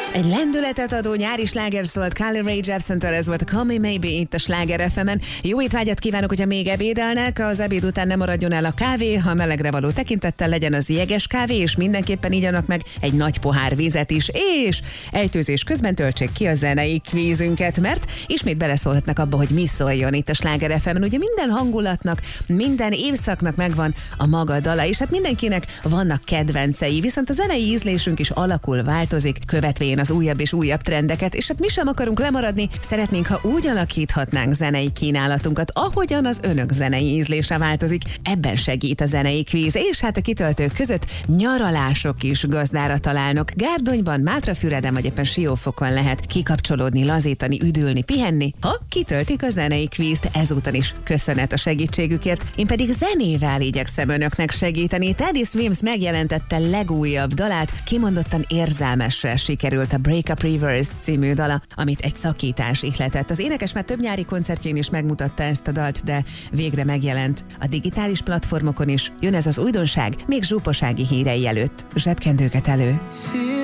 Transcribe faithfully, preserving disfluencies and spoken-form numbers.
Egy lendületet adó nyári sláger szólt Carly Rae Jepsen-től, ez volt a Call Me Maybe itt a Sláger ef em-en. Jó étvágyat kívánok, hogyha még ebédelnek, az ebéd után nem maradjon el a kávé, ha melegre való tekintettel legyen az jeges kávé, és mindenképpen igyanak meg egy nagy pohár vizet is, és ejtőzés közben töltsék ki a zenei kvízünket, mert ismét beleszólhatnak abba, hogy mi szóljon itt a Sláger ef em-en. Ugye minden hangulatnak, minden évszaknak megvan a maga dala, és hát mindenkinek vannak kedvencei, viszont a zenei ízlésünk is alakul, változik, követvén az újabb és újabb trendeket, és hát mi sem akarunk lemaradni, szeretnénk, ha úgy alakíthatnánk zenei kínálatunkat, ahogyan az önök zenei ízlése változik. Ebben segít a zenei kvíz, és hát a kitöltők között nyaralások is gazdára találnak. Gárdonyban, Mátrafüreden vagy éppen Siófokon lehet kikapcsolódni, lazítani, üdülni, pihenni, ha kitöltik a zenei kvízt. Ezúton is köszönet a segítségükért, én pedig zenével igyekszem önöknek segíteni. Teddy Swims megjelentette legújabb dalát, kimondottan érzelmesre sikerült a Break Up Reverse című dala, amit egy szakítás ihletett. Az énekes már több nyári koncertjén is megmutatta ezt a dalt, de végre megjelent a digitális platformokon is. Jön ez az újdonság még zsúposági hírei előtt. Zsebkendőket elő.